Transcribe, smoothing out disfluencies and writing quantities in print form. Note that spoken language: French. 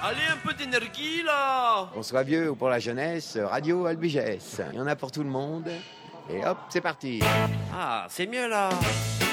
Allez, un peu d'énergie, là. Qu'on soit vieux ou pour la jeunesse, Radio Albigès. Il y en a pour tout le monde. Et hop, c'est parti. Ah, c'est mieux, là.